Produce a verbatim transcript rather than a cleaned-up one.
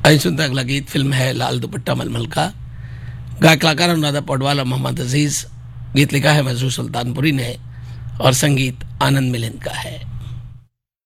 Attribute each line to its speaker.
Speaker 1: आइए सुनते हैं अगला गीत। फिल्म है लाल दुपट्टा मलमल का। गायक कलाकार अनुराधा पौडवाल और मोहम्मद अजीज। गीत लिखा है मजरू सुल्तानपुरी ने और संगीत आनंद मिलिंद का है।